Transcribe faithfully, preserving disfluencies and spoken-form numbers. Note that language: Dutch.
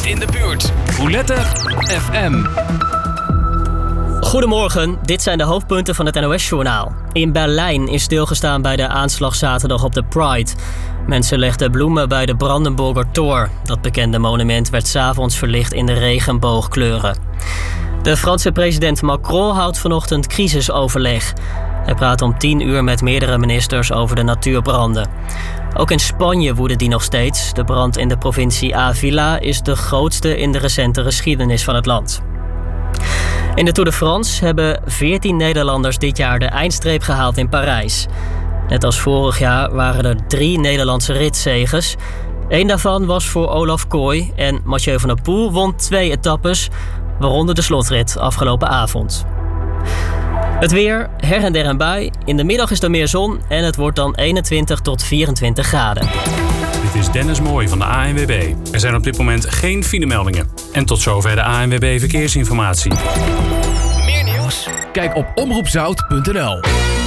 altijd in de buurt. Roulette F M. Goedemorgen, dit zijn de hoofdpunten van het N O S-journaal. In Berlijn is stilgestaan bij de aanslag zaterdag op de Pride. Mensen legden bloemen bij de Brandenburger Tor. Dat bekende monument werd 's avonds verlicht in de regenboogkleuren. De Franse president Macron houdt vanochtend crisisoverleg. Hij praat om tien uur met meerdere ministers over de natuurbranden. Ook in Spanje woedt die nog steeds. De brand in de provincie Ávila is de grootste in de recente geschiedenis van het land. In de Tour de France hebben veertien Nederlanders dit jaar de eindstreep gehaald in Parijs. Net als vorig jaar waren er drie Nederlandse ritzeges. Eén daarvan was voor Olaf Kooi en Mathieu van der Poel won twee etappes, waaronder de slotrit afgelopen avond. Het weer, her en der een bui. In de middag is er meer zon en het wordt dan eenentwintig tot vierentwintig graden. Dit is Dennis Mooij van de A N W B. Er zijn op dit moment geen filemeldingen. En tot zover de A N W B Verkeersinformatie. Meer nieuws? Kijk op omroep zout punt n l.